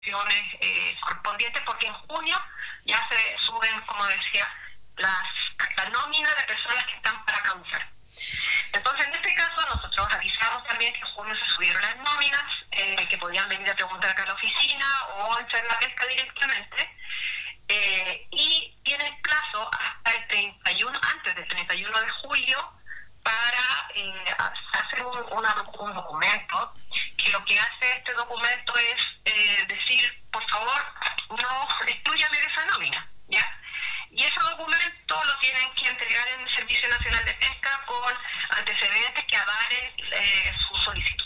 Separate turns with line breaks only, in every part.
correspondientes, porque en junio ya se suben, como decía, la nómina de personas que están para caducar. Entonces, en este caso, nosotros avisamos también que en junio se subieron las nóminas, que podían venir a preguntar acá a la oficina o hacer la pesca directamente, y tienen plazo hasta el 31, antes del 31 de julio, para hacer un documento, que lo que hace este documento es decir, por favor, no exclúyame de esa nómina, ¿ya? Y ese documento lo tienen que entregar en el Servicio Nacional de Pesca con antecedentes que avalen su solicitud.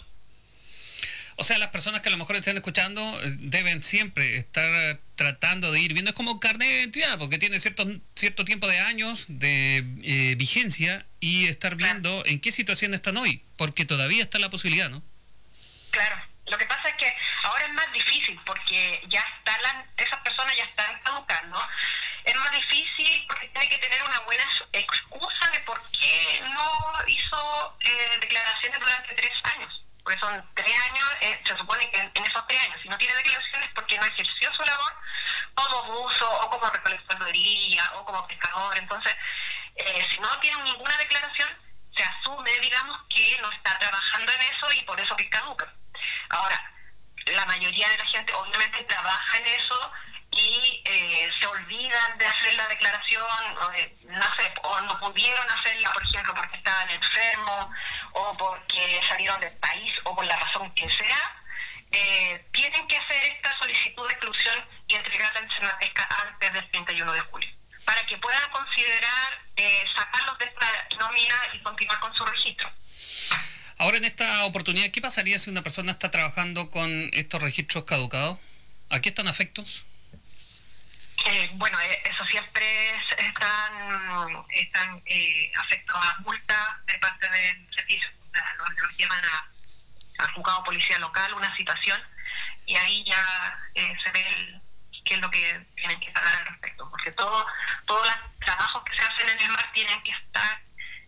O sea, las personas que a lo mejor estén escuchando deben siempre estar tratando de ir viendo. Es como un carnet de identidad, porque tiene cierto tiempo de años de vigencia, y estar viendo en qué situación están hoy, porque todavía está la posibilidad, ¿no?
Claro. Lo que pasa es que ahora es más difícil, porque ya esas personas ya están caducando. Es más difícil porque tiene que tener una buena excusa de por qué no hizo declaraciones durante 3 años. Porque son 3 años, se supone que en esos 3 años, si no tiene declaraciones, porque no ejerció su labor como buzo, o como recolector de orilla, o como pescador. Entonces, si no tiene ninguna declaración, se asume, digamos, que no está trabajando en eso, y por eso que caduca. Ahora, la mayoría de la gente obviamente trabaja en eso y se olvidan de hacer la declaración, no sé, o no pudieron hacerla, por ejemplo, porque estaban enfermos, o porque salieron del país, o por la razón que sea. Tienen que hacer esta solicitud de exclusión y entregarla en Senapesca antes del 31 de julio, para que puedan considerar sacarlos de esta nómina y continuar con su registro.
Ahora, en esta oportunidad, ¿qué pasaría si una persona está trabajando con estos registros caducados? ¿A qué están afectos?
Bueno, eso siempre están afectos a multas de parte del servicio. O sea, los llevan al juzgado de policía local, una citación, y ahí ya se ve qué es lo que tienen que pagar al respecto, porque todos los trabajos que se hacen en el mar tienen que estar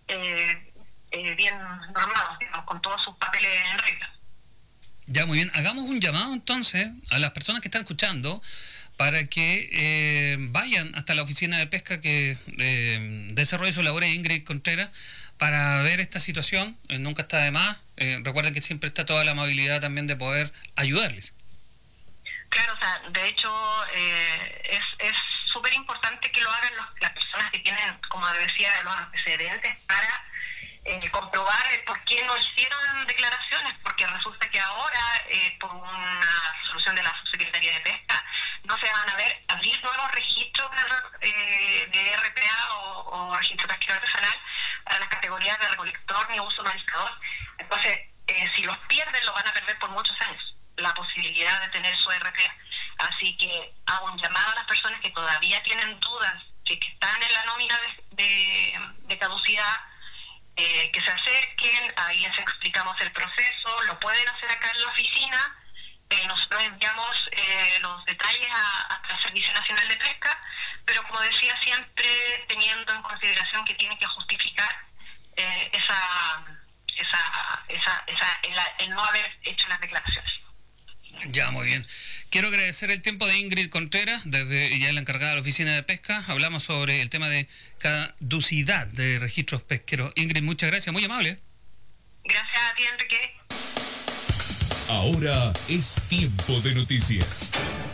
bien normados, digamos, con todos sus papeles en regla.
Ya, muy bien. Hagamos un llamado entonces a las personas que están escuchando para que vayan hasta la oficina de pesca que desarrolla su labor, Ingrid Contreras, para ver esta situación. Nunca está de más. Recuerden que siempre está toda la amabilidad también de poder ayudarles.
Claro, o sea, de hecho es súper importante que lo hagan las personas que tienen, como decía, los antecedentes para comprobar por qué no hicieron declaraciones, porque resulta que ahora, por una resolución de la Subsecretaría de Pesca, no se van a abrir nuevos registros de RPA o registro pesquero artesanal para las categorías de recolector ni uso mariscador. Entonces, si los pierden, lo van a perder por muchos años, la posibilidad de tener su RPA. Así que hago un llamado a las personas que todavía tienen dudas, que están en la nómina de caducidad, que se acerquen, ahí les explicamos el proceso, lo pueden hacer acá en la oficina, nosotros enviamos los detalles hasta el Servicio Nacional de Pesca, pero como decía, siempre teniendo en consideración que tienen que justificar el no haber hecho las declaraciones.
Ya, muy bien. Quiero agradecer el tiempo de Ingrid Contreras, desde ya la encargada de la oficina de pesca. Hablamos sobre el tema de caducidad de registros pesqueros. Ingrid, muchas gracias, muy amable.
Gracias a ti, Enrique.
Ahora es tiempo de noticias.